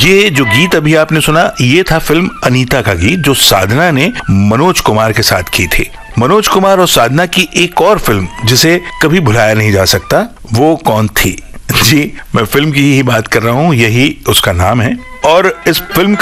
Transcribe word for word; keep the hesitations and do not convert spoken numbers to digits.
ये जो गीत अभी आपने सुना, ये था फिल्म अनीता का गीत, जो साधना ने मनोज कुमार के साथ की थी। मनोज कुमार और साधना की एक और फिल्म जिसे कभी भुलाया नहीं जा सकता, वो कौन थी? जी, मैं फिल्म की ही बात कर रहा हूँ, यही उसका नाम है। और इस फिल्म